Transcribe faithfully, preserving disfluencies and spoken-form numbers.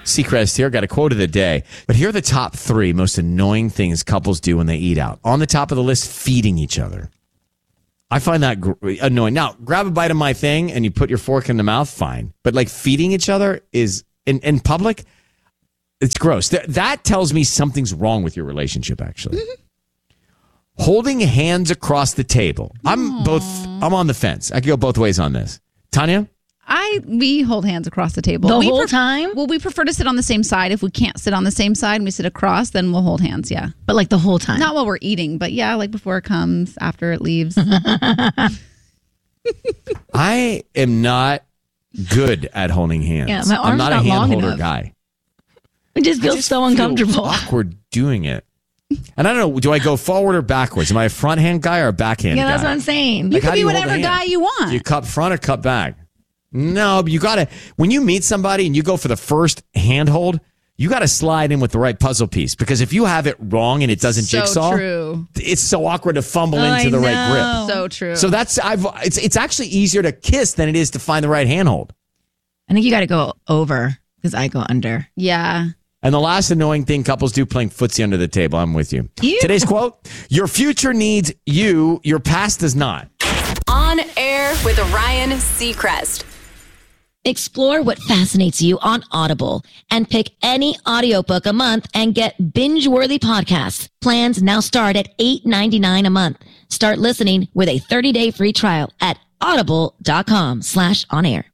Seacrest here. Got a quote of the day. But here are the top three most annoying things couples do when they eat out. On the top of the list, feeding each other. I find that gr- annoying. Now, grab a bite of my thing and you put your fork in the mouth, fine. But like feeding each other is, in, in public, it's gross. Th- that tells me something's wrong with your relationship, actually. Mm-hmm. Holding hands across the table. I'm Aww. both, I'm on the fence. I could go both ways on this. Tanya? I we hold hands across the table the we whole pref- time. Well, we prefer to sit on the same side. If we can't sit on the same side and we sit across, then we'll hold hands. Yeah, but like the whole time, not while we're eating, but yeah, like before it comes, after it leaves. I am not good at holding hands. Yeah, my arm's I'm not, not a hand holder enough. guy. It just feels just so uncomfortable. Feel awkward doing it. And I don't know, do I go forward or backwards? Am I a front hand guy or a backhand yeah, guy? that's what I'm saying. You Like, can how do be you hold a whatever hand? guy you want. Do you cup front or cup back? No, but you got to, when you meet somebody and you go for the first handhold, you got to slide in with the right puzzle piece. Because if you have it wrong and it doesn't so jigsaw, true. it's so awkward to fumble Oh, into I the know. right grip. So true. So that's, I've, it's, it's actually easier to kiss than it is to find the right handhold. I think you got to go over because I go under. Yeah. And the last annoying thing couples do, playing footsie under the table. I'm with you. Ew. Today's quote, your future needs you, your past does not. On Air with Ryan Seacrest. Explore what fascinates you on Audible and pick any audiobook a month and get binge-worthy podcasts. Plans now start at eight ninety-nine a month. Start listening with a thirty-day free trial at audible.com slash on air.